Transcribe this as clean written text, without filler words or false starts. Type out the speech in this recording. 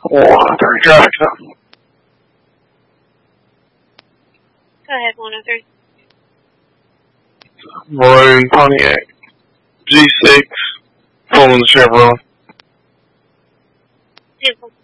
103 traffic stop. Go ahead, 103. Maroon Pontiac G6, pulling the Chevron. 10-4.